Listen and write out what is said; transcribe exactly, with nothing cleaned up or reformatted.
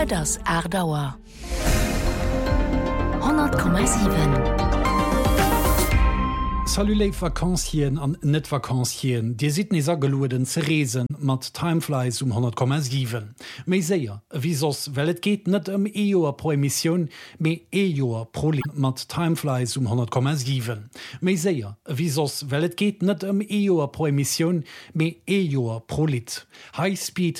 das Erdauer hundert Komma sieben. Salut Vakanzien an net Vakanzien, Dir sit is ageluden ze Reesen mat Timeflies um hundert Komma sieben. Mei séier, wie sos, well et geht net um E Joer pro Emission, méi E Joer pro Li mat Timeflies um hundert Komma sieben. Mei séier, wie sos, well et geht net um E Joer pro Emission, méi E Joer pro Lit. High Speed